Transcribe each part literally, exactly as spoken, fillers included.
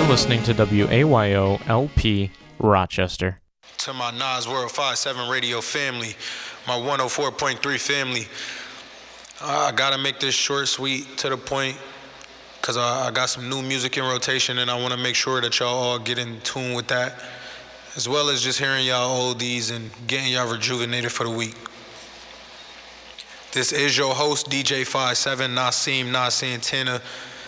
listening to W A Y O L P Rochester. To my Nas World five seven radio family, my one oh four point three family, uh, I gotta make this short, sweet, to the point, because I, I got some new music in rotation and I want to make sure that y'all all get in tune with that, as well as just hearing y'all oldies and getting y'all rejuvenated for the week. This is your host, D J five seven, Nasim Nas Santana.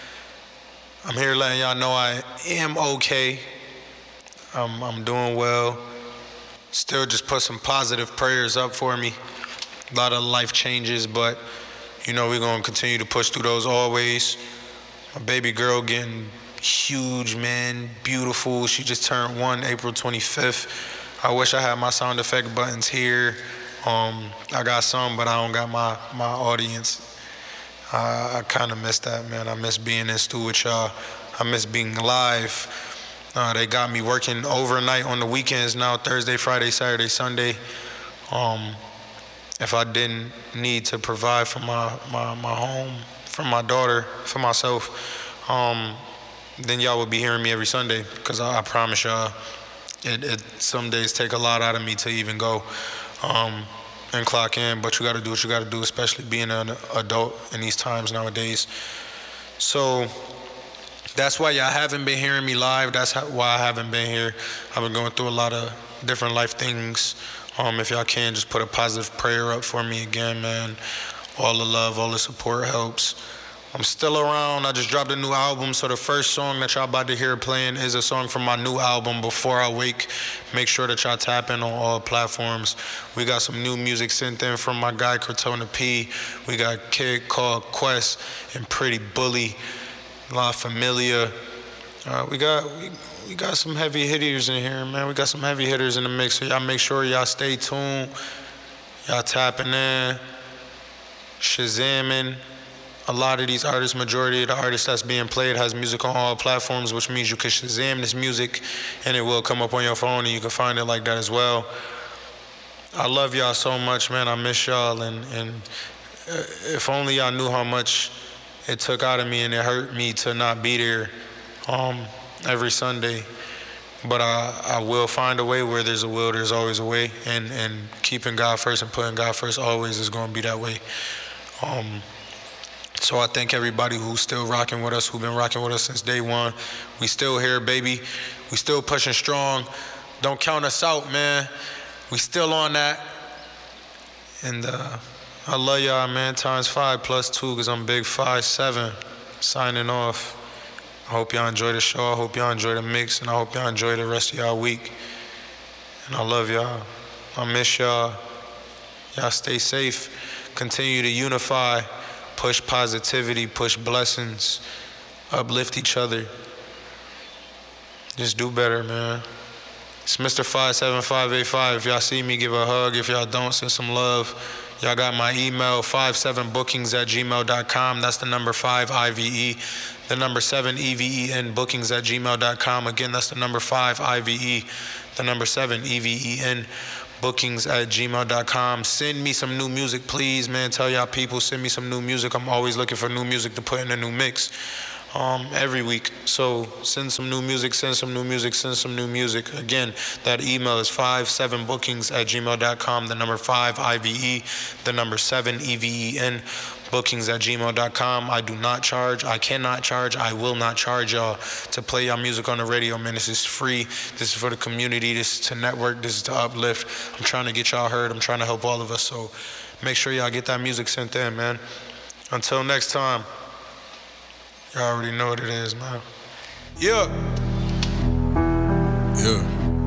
I'm here letting y'all know I am okay. I'm, I'm doing well. Still just put some positive prayers up for me. A lot of life changes, but you know we're gonna continue to push through those always. My baby girl getting huge, man, beautiful. She just turned one April twenty-fifth. I wish I had my sound effect buttons here. Um, I got some, but I don't got my, my audience. Uh, I kind of miss that, man. I miss being in studio with y'all. I miss being live. Uh, they got me working overnight on the weekends now, Thursday, Friday, Saturday, Sunday. Um, if I didn't need to provide for my, my, my home, for my daughter, for myself, um, then y'all would be hearing me every Sunday, because I, I promise y'all, it, it some days take a lot out of me to even go um, and clock in, but you got to do what you got to do, especially being an adult in these times nowadays. So that's why y'all haven't been hearing me live. That's how, why I haven't been here. I've been going through a lot of different life things. Um, if y'all can, just put a positive prayer up for me again, man. All the love, all the support helps. I'm still around. I just dropped a new album, so the first song that y'all about to hear playing is a song from my new album, Before I Wake. Make sure that y'all tap in on all platforms. We got some new music sent in from my guy, Cortona P. We got Kid called Quest and Pretty Bully, La Familia. Uh, we got we, we got some heavy hitters in here, man. We got some heavy hitters in the mix, so y'all make sure y'all stay tuned. Y'all tapping in, Shazamming. A lot of these artists, majority of the artists that's being played has music on all platforms, which means you can Shazam this music and it will come up on your phone and you can find it like that as well. I love y'all so much, man. I miss y'all, and, and if only y'all knew how much it took out of me and it hurt me to not be there um, every Sunday. But I, I will find a way. Where there's a will, there's always a way, and, and keeping God first and putting God first always is going to be that way. Um, So I thank everybody who's still rocking with us, who've been rocking with us since day one. We still here, baby. We still pushing strong. Don't count us out, man. We still on that. And uh, I love y'all, man. Times five plus two, because I'm big five seven. Signing off. I hope y'all enjoy the show. I hope y'all enjoy the mix. And I hope y'all enjoy the rest of y'all week. And I love y'all. I miss y'all. Y'all stay safe. Continue to unify. Push positivity, push blessings, uplift each other. Just do better, man. It's Mister five seven five eight five. If y'all see me, give a hug. If y'all don't, send some love. Y'all got my email, five seven bookings at gmail dot com. That's the number five, I V E. The number seven, E V E N, bookings at gmail dot com. Again, that's the number five, I V E. The number seven, E V E N. bookings at gmail dot com. Send me some new music, please, man. Tell y'all people, send me some new music. I'm always looking for new music to put in a new mix um, every week. So send some new music, send some new music, send some new music. Again, that email is five seven bookings at gmail dot com. The number five, I V E. The number seven, E V E N. bookings at gmail dot com. I do not charge. I cannot charge. I will not charge y'all to play y'all music on the radio, man. This is free. This is for the community. This is to network. This is to uplift. I'm trying to get y'all heard. I'm trying to help all of us. So make sure y'all get that music sent in, man. Until next time, y'all already know what it is, man. Yeah. Yeah.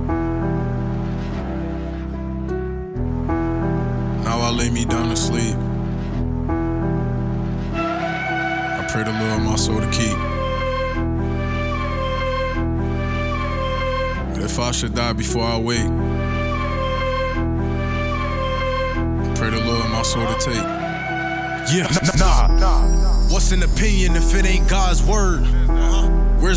Now I lay me down to sleep. Pray the Lord my soul to keep. But if I should die before I wake, pray the Lord my soul to take. Yeah, nah, nah. What's an opinion if it ain't God's word? Uh-huh.